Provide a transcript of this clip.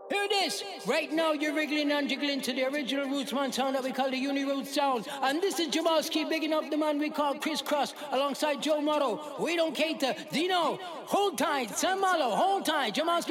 Hear this! Right now you're wriggling and jiggling to the original Rootsman sound that we call the Uni-Roots sound. And this is Jamalski bigging up the man we call Chris Cross alongside Joe Motto. We don't cater. Dino, hold tight. Sam Mallow, hold tight. Jamalski.